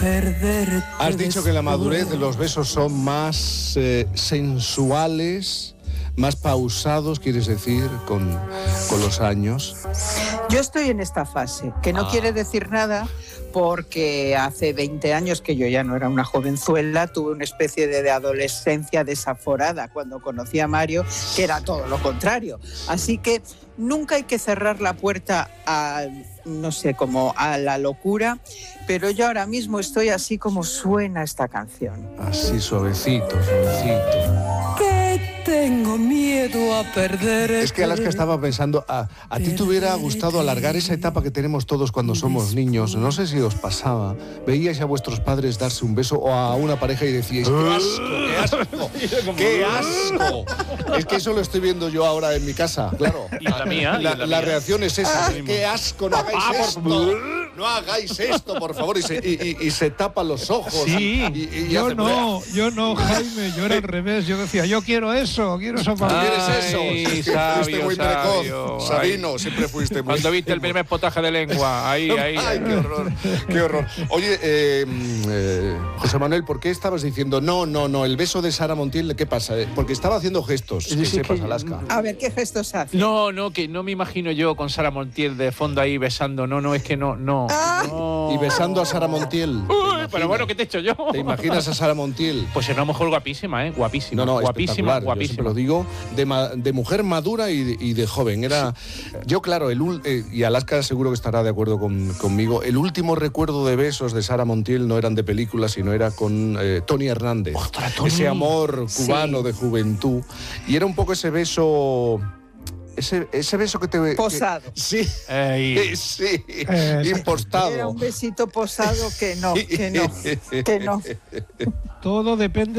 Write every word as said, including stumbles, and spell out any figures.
perderte. Has dicho que en la madurez los besos son más eh, sensuales, más pausados, quieres decir, con, con los años. Yo estoy en esta fase, que no Ah. quiere decir nada, porque hace veinte años que yo ya no era una jovenzuela, tuve una especie de, de adolescencia desaforada cuando conocí a Mario, que era todo lo contrario. Así que nunca hay que cerrar la puerta a, no sé, como a la locura, pero yo ahora mismo estoy así como suena esta canción. Así suavecito, suavecito. Que tengo miedo a perderte. Es que Alaska estaba pensando, a, a ti te hubiera gustado alargar esa etapa que tenemos todos cuando somos niños. No sé si os pasaba. Veíais a vuestros padres darse un beso o a una pareja y decíais, ¡qué asco, qué asco! ¡Qué asco! Es que eso lo estoy viendo yo ahora en mi casa, claro. Y la mía. La, y la la mía. reacción es esa, ¡qué asco! ¡No hagáis Ah, por esto! favor. ¡No hagáis esto, por favor! Y se, y, y, y se tapa los ojos. Sí, y, y yo hace- no, yo no, Jaime, yo era al revés. Yo decía, yo quiero eso, quiero esa ¿Tú familia. quieres eso? Ay, Es que sabio, fuiste muy sabio. precoz. Sabino, siempre fuiste muy... Cuando viste el primer potaje de lengua, ahí, ahí. Ay, qué horror, qué horror. Oye, eh, eh, José Manuel, ¿por qué estabas diciendo no, no, no, el beso de Sara Montiel, qué pasa? Eh, Porque estaba haciendo gestos, que Sí, sí, sepas, que- Alaska. A ver, ¿qué gestos hace? No, no, que no me imagino yo con Sara Montiel de fondo ahí besando. No, no, es que no, no. no. Y besando a Sara Montiel. ¿te Uy, imaginas? pero bueno, ¿qué te he hecho yo? ¿Te imaginas a Sara Montiel? Pues era una mujer guapísima, ¿eh? Guapísima. No, no, guapísima, espectacular. Yo siempre guapísima. lo digo, de, ma- de mujer madura y de, y de joven. Era, yo, claro, el ul- eh, y Alaska seguro que estará de acuerdo con- conmigo, el último recuerdo de besos de Sara Montiel no eran de película, sino era con eh, Tony Hernández. ¡Ostras, Tony! Ese amor cubano Sí. de juventud. Y era un poco ese beso... Ese, ese beso que te... que- Posado. sí, Ey. sí, Eh, impostado. Era un besito posado que no, que no, que no. Todo depende